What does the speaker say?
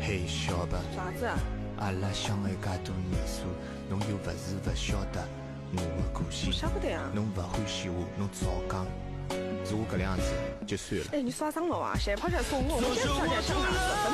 嘿，小白， 啥子啊？ 阿拉相爱介多年数，侬又勿是勿晓得我的个性。 我晓不得啊。 侬勿欢喜我，侬早讲，是我搿样子就算了。 哎，你耍脏了啊！现在跑起来说我，我简直想起来想啥子？